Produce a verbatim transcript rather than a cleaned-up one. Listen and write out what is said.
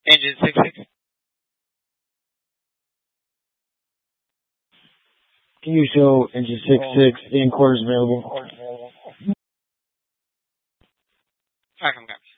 Engine six six. Can you show engine six six in quarters available? Falcon,